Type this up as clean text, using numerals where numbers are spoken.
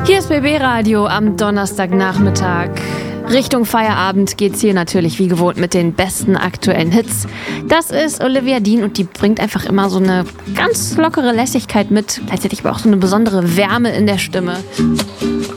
Hier ist BB Radio am Donnerstagnachmittag. Richtung Feierabend geht's hier natürlich wie gewohnt mit den besten aktuellen Hits. Das ist Olivia Dean und die bringt einfach immer so eine ganz lockere Lässigkeit mit. Gleichzeitig aber auch so eine besondere Wärme in der Stimme.